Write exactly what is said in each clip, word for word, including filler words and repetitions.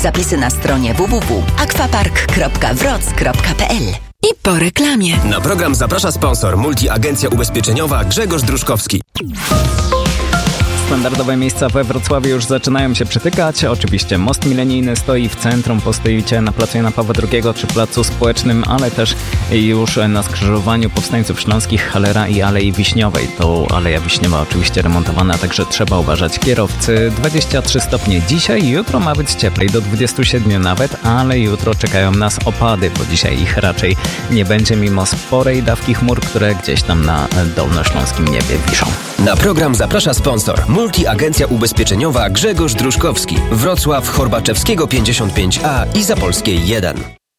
Zapisy na stronie w w w kropka aquapark kropka wroc kropka p l. I po reklamie. Na program zaprasza sponsor Multiagencja Ubezpieczeniowa Grzegorz Druszkowski. Standardowe miejsca we Wrocławiu już zaczynają się przytykać. Oczywiście most milenijny stoi w centrum, postoicie na placu Jana Pawła drugiego czy placu Społecznym, ale też już na skrzyżowaniu Powstańców Śląskich, Halera i Alei Wiśniowej. To Aleja Wiśniowa oczywiście remontowana, także trzeba uważać. Kierowcy dwadzieścia trzy stopnie dzisiaj, jutro ma być cieplej, do dwudziestu siedmiu nawet, ale jutro czekają nas opady, bo dzisiaj ich raczej nie będzie mimo sporej dawki chmur, które gdzieś tam na dolnośląskim niebie wiszą. Na program zaprasza sponsor Multiagencja Ubezpieczeniowa Grzegorz Druszkowski. Wrocław, Horbaczewskiego pięćdziesiąt pięć a i Zapolskiej jeden.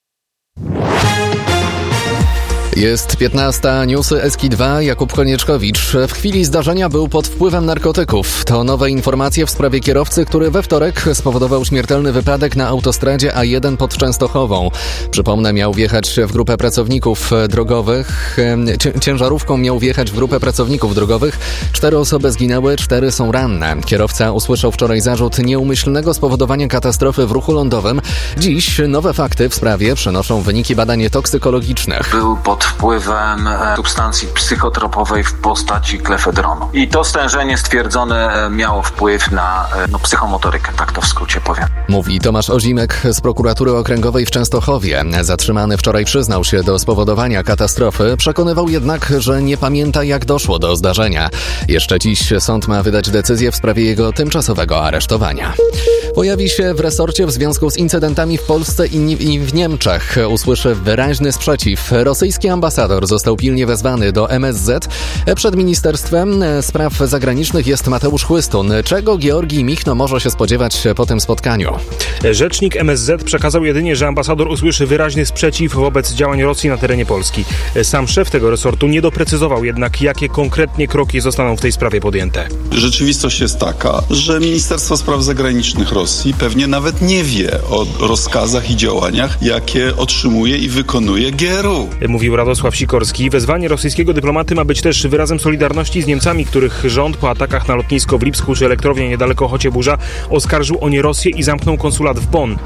Jest piętnasta, newsy Eski dwa, Jakub Konieczkowicz. W chwili zdarzenia był pod wpływem narkotyków. To nowe informacje w sprawie kierowcy, który we wtorek spowodował śmiertelny wypadek na autostradzie A jeden pod Częstochową. Przypomnę, miał wjechać w grupę pracowników drogowych. Ciężarówką miał wjechać w grupę pracowników drogowych. Cztery osoby zginęły, cztery są ranne. Kierowca usłyszał wczoraj zarzut nieumyślnego spowodowania katastrofy w ruchu lądowym. Dziś nowe fakty w sprawie przynoszą wyniki badań toksykologicznych. Był pod wpływem substancji psychotropowej w postaci klefedronu. I to stężenie stwierdzone miało wpływ na no, psychomotorykę, tak to w skrócie powiem. Mówi Tomasz Ozimek z prokuratury okręgowej w Częstochowie. Zatrzymany wczoraj przyznał się do spowodowania katastrofy, przekonywał jednak, że nie pamięta, jak doszło do zdarzenia. Jeszcze dziś sąd ma wydać decyzję w sprawie jego tymczasowego aresztowania. Pojawi się w resorcie w związku z incydentami w Polsce i w Niemczech. Usłyszy wyraźny sprzeciw. Rosyjski ambasador został pilnie wezwany do M S Z. Przed Ministerstwem Spraw Zagranicznych jest Mateusz Chłystun. Czego Georgij Michno może się spodziewać po tym spotkaniu? Rzecznik M S Z przekazał jedynie, że ambasador usłyszy wyraźny sprzeciw wobec działań Rosji na terenie Polski. Sam szef tego resortu nie doprecyzował jednak, jakie konkretnie kroki zostaną w tej sprawie podjęte. Rzeczywistość jest taka, że Ministerstwo Spraw Zagranicznych Rosji pewnie nawet nie wie o rozkazach i działaniach, jakie otrzymuje i wykonuje G R U. Mówił Radosław Sikorski. Wezwanie rosyjskiego dyplomaty ma być też wyrazem solidarności z Niemcami, których rząd po atakach na lotnisko w Lipsku czy elektrownię niedaleko Chocieburza oskarżył o nie Rosję i zamknął konsulat w Bonn.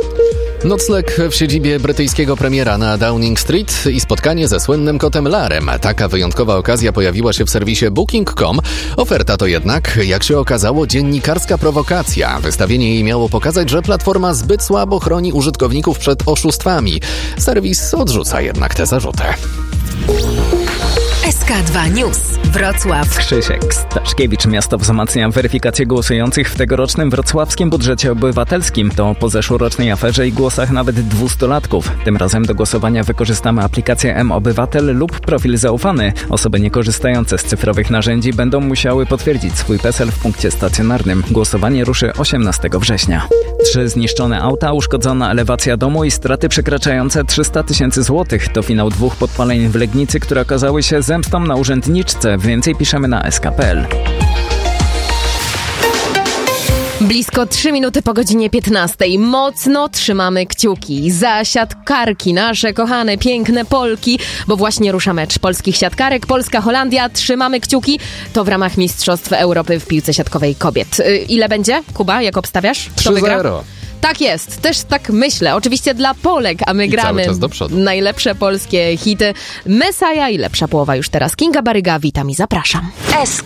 Nocleg w siedzibie brytyjskiego premiera na Downing Street i spotkanie ze słynnym kotem Larem. Taka wyjątkowa okazja pojawiła się w serwisie booking kropka com. Oferta to jednak, jak się okazało, dziennikarska prowokacja. Wystawienie jej miało pokazać, że platforma zbyt słabo chroni użytkowników przed oszustwami. Serwis odrzuca jednak te zarzuty. S K dwa News. Wrocław. Krzysiek Staszkiewicz. Miasto wzmacnia weryfikację głosujących w tegorocznym wrocławskim budżecie obywatelskim. To po zeszłorocznej aferze i głosach nawet dwustolatków. Tym razem do głosowania wykorzystamy aplikację M-Obywatel lub profil zaufany. Osoby niekorzystające z cyfrowych narzędzi będą musiały potwierdzić swój PESEL w punkcie stacjonarnym. Głosowanie ruszy osiemnastego września. Trzy zniszczone auta, uszkodzona elewacja domu i straty przekraczające trzysta tysięcy złotych. To finał dwóch podpaleń w Legnicy, które okazały się zemstą na urzędniczce. Więcej piszemy na s k kropka p l. Blisko trzy minuty po godzinie piętnastej. Mocno trzymamy kciuki za siatkarki, nasze kochane, piękne Polki, bo właśnie rusza mecz polskich siatkarek. Polska-Holandia, trzymamy kciuki. To w ramach Mistrzostw Europy w piłce siatkowej kobiet. Ile będzie, Kuba, jak obstawiasz? Kto wygra? Tak jest, też tak myślę. Oczywiście dla Polek, a my I gramy cały czas do przodu. Najlepsze polskie hity. Messiah i lepsza połowa już teraz. Kinga Baryga, witam i zapraszam. S